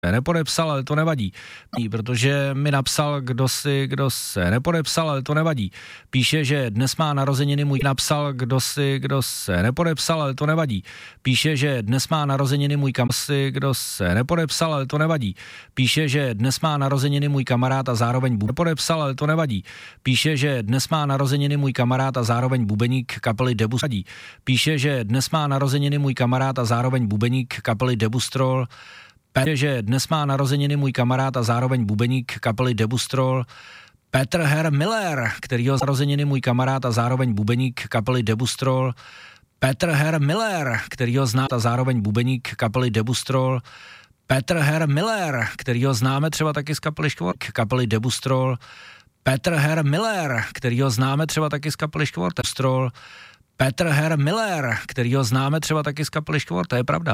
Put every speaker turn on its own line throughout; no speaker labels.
nepodepsal, ale to nevadí, protože mi napsal, kdo se nepodepsal, ale to nevadí. Píše, že dnes má narozeniny můj napsal, kdo se nepodepsal, ale to nevadí. Píše, že dnes má narozeniny můj kdo se nepodepsal, ale to nevadí. Píše, že dnes má narozeniny můj kamarád a zároveň nepodepsal, ale to nevadí. Píše, že dnes má narozeniny můj kamarád a zároveň bubeník kapely Debustrol. Píše, že dnes má narozeniny můj kamarád a zároveň bubeník kapely Debustrol. Píše, že dnes má narozeniny můj kamarád a zároveň bubeník kapely Debustrol Petr Herr Miller, kterýho narozeniny můj kamarád a zároveň bubeník kapely Debustrol Petr Herr Miller, kterýho zná a zároveň bubeník kapely Debustrol Petr Herr Miller, kterýho známe třeba taky z kapely Debustrol Petr Herr Miller, kterýho známe třeba taky z kapely Debustrol Petr Herr Miller, kterýho známe třeba taky z kapely to je pravda.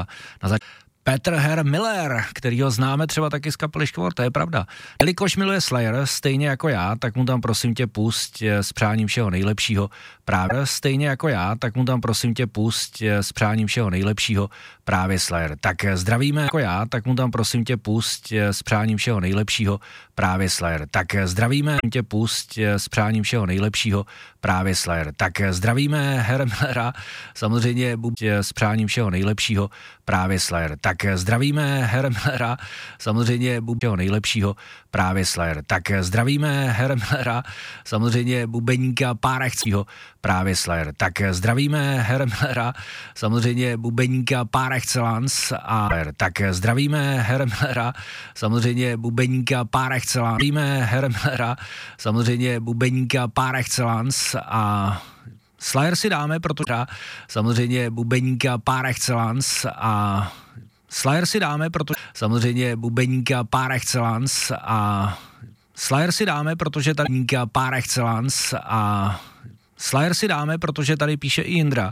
Petr Herr Miller, kterýho známe třeba taky z kapely to je pravda. Jelikož miluje Slayer stejně jako já, tak mu tam prosím tě pusť s přáním všeho nejlepšího právě stejně jako já, tak mu tam prosím tě pusť s přáním všeho nejlepšího právě Slayer. Tak zdravíme jako já, tak mu tam prosím tě pusť s přáním všeho nejlepšího právě Slayer. Tak zdravíme tě pusť s přáním všeho nejlepšího právě Slayer. Tak zdravíme Herra Millera, samozřejmě s přáním všeho nejlepšího právě Slayer. Tak zdravíme Herra Millera, samozřejmě všeho nejlepšího právě Slayer. Tak zdravíme Herra Millera, samozřejmě bubeníka párechcího právě Slayer. Tak zdravíme Herra Millera, samozřejmě bubeníka par excellence a tak zdravíme Herra Millera, samozřejmě bubeníka par excellence. Zdravíme Herra Millera, samozřejmě bubeníka par excellence a Slayer si dáme, protože samozřejmě bubeníka par excellence a Slayer si dáme, protože samozřejmě bubeníka par excellence a Slayer si dáme, protože tady bubeníka par excellence a Slayer si dáme, protože tady píše i Indra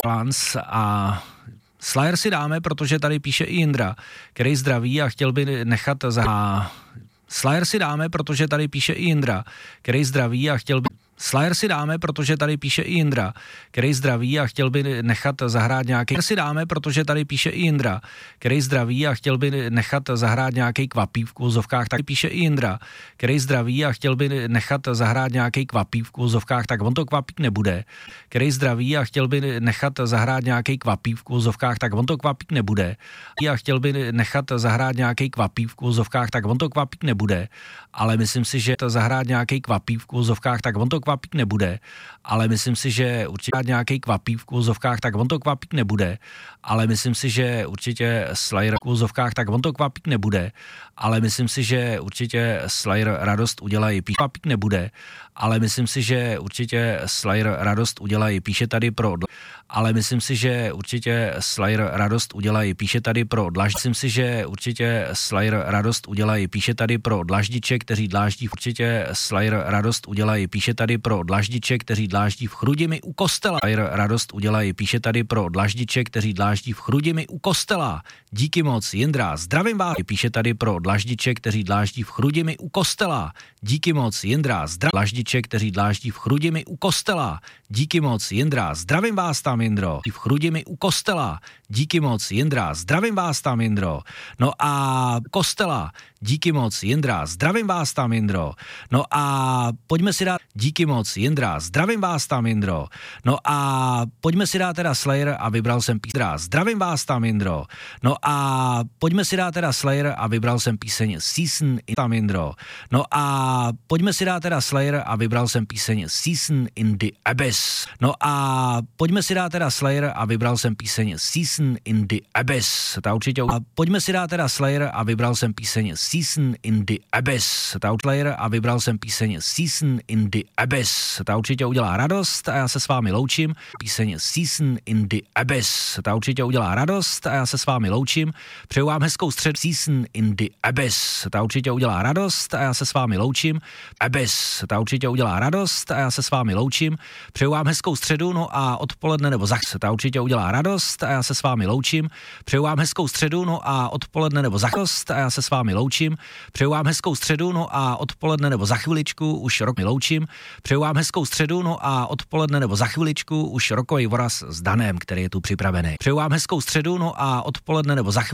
a Slayer si dáme, protože tady píše i Indra, který zdraví a chtěl by nechat Slayer si dáme, protože tady píše i Indra, který zdraví a chtěl by Slayer si dáme, protože tady píše i Indra, který zdraví a chtěl by nechat zahrát nějaký si dáme, protože tady píše i Indra, který zdraví a chtěl by nechat zahrát nějaký kvapík v kůzovkách, tak píše i Indra, který zdraví a chtěl by nechat zahrát nějaký kvapík v kůzovkách, tak on to kvapík nebude, který zdraví a chtěl by nechat zahrát nějaký kvapík v kůzovkách, tak on to kvapík nebude a chtěl by nechat zahrát nějaký kvapík v kůzovkách, tak on to kvapík nebude, ale myslím si, že zahrát nějaký kvapík v kůzovkách, tak on to kvapík nebude, ale myslím si, že určitě nějaký kvapík v kůzovkách, tak on to kvapík nebude, ale myslím si, že určitě Slayer v kůzovkách, tak on to kvapík nebude, ale myslím si, že určitě Slayer radost udělají, kvapík nebude, ale myslím si, že určitě Slayer radost udělají, píše tady pro ale myslím si, že určitě Slayer radost udělají, píše tady pro myslím si, že určitě Slayer radost udělají, píše tady pro dlaždiče, kteří dláždí, určitě Slayer radost udělají, píše tady pro dlaždiče, kteří dláždí v Chrudimi u kostela. Slayer radost udělají, píše tady pro dlaždiče, kteří dláždí v Chrudimi u kostela. Díky moc, Jindra, zdravím vás, píše tady pro dlaždiče, kteří dláždí v Chrudimi u kostela. Díky moc, Jindra, dlaždiče, kteří dláždí v Chrudimi u kostela. Díky moc, Jindra, zdravím vás tam, Jindro. V Chrudimi u kostela. Díky moc, Jindra, zdravím vás tam, Jindro. No a kostela. Díky moc, Jindra, zdravím vás tam, Jindro. No a pojďme si dát, díky moc, Jindra, zdravím vás tam, Jindro. No a pojďme si dát teda Slayer a vybral jsem píseň, zdravím vás tam, Jindro. No a pojďme si dát teda Slayer a vybral jsem píseň Season in tam, Jindro. No a pojďme si dát teda Slayer a vybral jsem píseň Season in the Abyss. No a pojďme si dát teda Slayer a vybral jsem píseň Season in the Abyss. Ta určitě a pojďme si dát teda Slayer a vybral jsem píseň Season in the Abyss. Ta Slayer a vybral jsem píseň Season in the Abyss. Ta určitě udělá radost a já se s vámi loučím. Píseň Season in the Abyss. Ta určitě udělá radost a já se s vámi loučím. Přeju vám hezkou středu. Season in the Abyss. Ta určitě udělá radost a já se s vámi loučím. Abyss. Ta určitě udělá radost a já se s vámi loučím. Přeju vám hezkou středu, no a odpoledne nebo za ta určitě udělá radost a já se s vámi loučím. Přeju vám hezkou středu, no a odpoledne nebo za a já se s vámi loučím. Přeju vám hezkou středu, no a odpoledne nebo za chviličku už rok mi loučím. Přeju vám hezkou středu, no a odpoledne nebo za chviličku už rokový voraz s Danem, který je tu připravený. Přeju vám hezkou středu, no a odpoledne nebo za chviličku